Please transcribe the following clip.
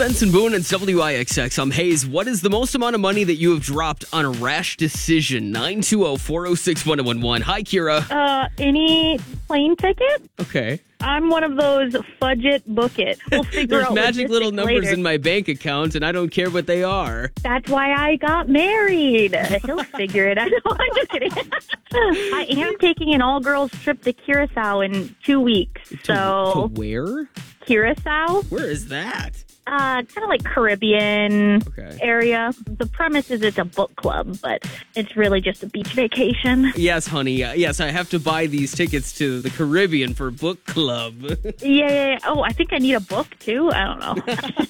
Benson Boone and WIXX. I'm Hayes. What is the most amount of money that you have dropped on a rash decision? 920-406-1011. Hi, Kira. Any plane ticket? Okay. I'm one of those fudge it, book it. We'll figure There's out magic little logistics numbers later. in my bank account, and I don't care what they are. That's why I got married. He'll figure it out. No, I'm just kidding. I am taking an all-girls trip to Curacao in 2 weeks. To where? Curacao, Where is that? kind of like Caribbean Okay. area. The premise is it's a book club, but it's really just a beach vacation. Yes, honey. Yes, I have to buy these tickets to the Caribbean for book club. Yeah. Oh, I think I need a book, too. I don't know.